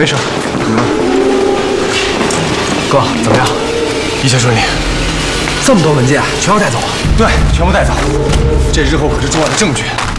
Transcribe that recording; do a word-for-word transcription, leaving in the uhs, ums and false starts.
没事，怎么了？哥，怎么样？一切顺利。这么多文件全要带走？对，全部带走。这日后可是重要的证据。